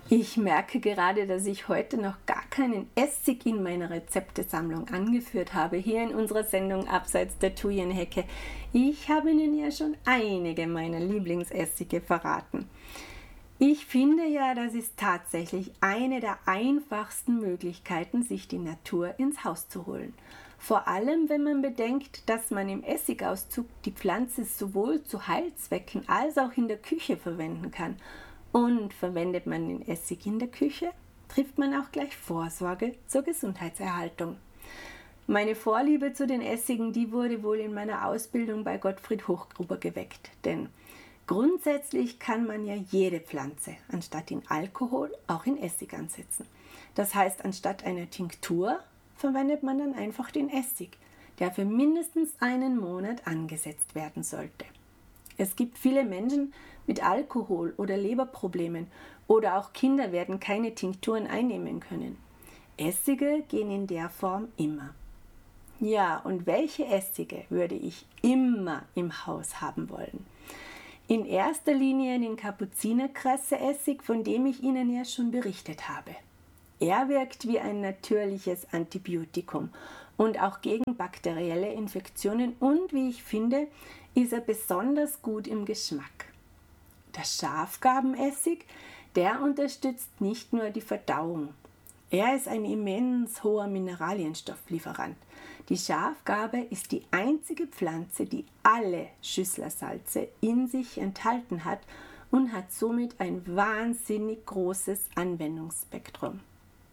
Ich merke gerade, dass ich heute noch gar keinen Essig in meiner Rezeptesammlung angeführt habe, hier in unserer Sendung Abseits der Thujenhecke. Ich habe Ihnen ja schon einige meiner Lieblingsessige verraten. Ich finde ja, das ist tatsächlich eine der einfachsten Möglichkeiten, sich die Natur ins Haus zu holen. Vor allem, wenn man bedenkt, dass man im Essigauszug die Pflanze sowohl zu Heilzwecken als auch in der Küche verwenden kann. Und verwendet man den Essig in der Küche, trifft man auch gleich Vorsorge zur Gesundheitserhaltung. Meine Vorliebe zu den Essigen, die wurde wohl in meiner Ausbildung bei Gottfried Hochgruber geweckt. Denn grundsätzlich kann man ja jede Pflanze anstatt in Alkohol auch in Essig ansetzen. Das heißt, anstatt einer Tinktur verwendet man dann einfach den Essig, der für mindestens einen Monat angesetzt werden sollte. Es gibt viele Menschen mit Alkohol- oder Leberproblemen oder auch Kinder werden keine Tinkturen einnehmen können. Essige gehen in der Form immer. Ja, und welche Essige würde ich immer im Haus haben wollen? In erster Linie den Kapuzinerkresse-Essig, von dem ich Ihnen ja schon berichtet habe. Er wirkt wie ein natürliches Antibiotikum und auch gegen bakterielle Infektionen und, wie ich finde, ist er besonders gut im Geschmack. Der Schafgarbenessig, der unterstützt nicht nur die Verdauung. Er ist ein immens hoher Mineralienstofflieferant. Die Schafgarbe ist die einzige Pflanze, die alle Schüsslersalze in sich enthalten hat und hat somit ein wahnsinnig großes Anwendungsspektrum.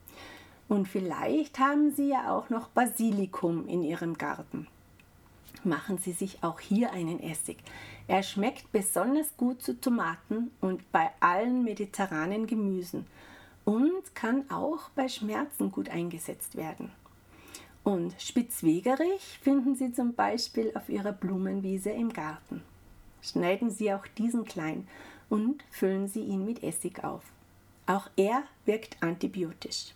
Und vielleicht haben Sie ja auch noch Basilikum in Ihrem Garten. Machen Sie sich auch hier einen Essig. Er schmeckt besonders gut zu Tomaten und bei allen mediterranen Gemüsen und kann auch bei Schmerzen gut eingesetzt werden. Und Spitzwegerich finden Sie zum Beispiel auf Ihrer Blumenwiese im Garten. Schneiden Sie auch diesen klein und füllen Sie ihn mit Essig auf. Auch er wirkt antibiotisch.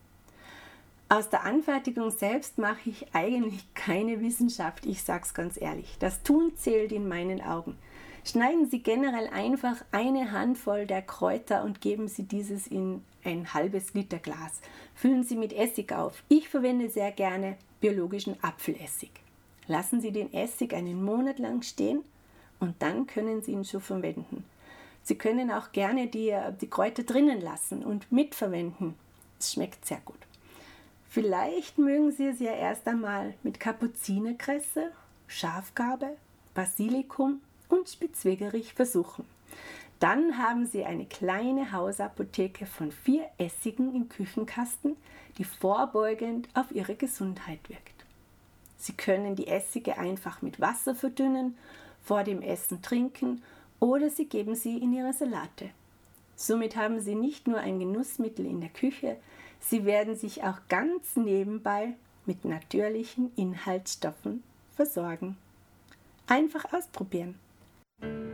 Aus der Anfertigung selbst mache ich eigentlich keine Wissenschaft, ich sag's ganz ehrlich. Das Tun zählt in meinen Augen. Schneiden Sie generell einfach eine Handvoll der Kräuter und geben Sie dieses in ein halbes Liter Glas. Füllen Sie mit Essig auf. Ich verwende sehr gerne biologischen Apfelessig. Lassen Sie den Essig einen Monat lang stehen und dann können Sie ihn schon verwenden. Sie können auch gerne die Kräuter drinnen lassen und mitverwenden. Es schmeckt sehr gut. Vielleicht mögen Sie es ja erst einmal mit Kapuzinerkresse, Schafgarbe, Basilikum und Spitzwegerich versuchen. Dann haben Sie eine kleine Hausapotheke von 4 Essigen im Küchenkasten, die vorbeugend auf Ihre Gesundheit wirkt. Sie können die Essige einfach mit Wasser verdünnen, vor dem Essen trinken oder Sie geben sie in Ihre Salate. Somit haben Sie nicht nur ein Genussmittel in der Küche, Sie werden sich auch ganz nebenbei mit natürlichen Inhaltsstoffen versorgen. Einfach ausprobieren.